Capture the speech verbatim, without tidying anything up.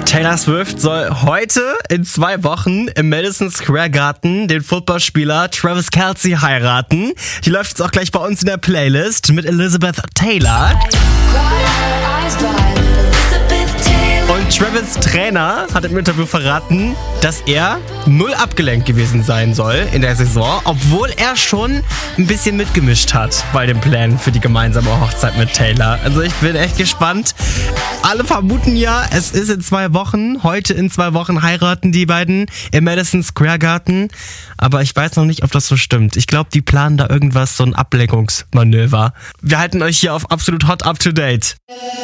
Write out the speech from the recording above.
Taylor Swift soll heute in zwei Wochen im Madison Square Garden den Footballspieler Travis Kelce heiraten. Die läuft jetzt auch gleich bei uns in der Playlist mit Elizabeth Taylor. Und Travis' Trainer hat im Interview verraten, dass er null abgelenkt gewesen sein soll in der Saison, obwohl er schon ein bisschen mitgemischt hat bei den Plänen für die gemeinsame Hochzeit mit Taylor. Also ich bin echt gespannt. Alle vermuten ja, es ist in zwei Wochen. Heute in zwei Wochen heiraten die beiden im Madison Square Garden. Aber ich weiß noch nicht, ob das so stimmt. Ich glaube, die planen da irgendwas, so ein Ablenkungsmanöver. Wir halten euch hier auf absolut hot up to date.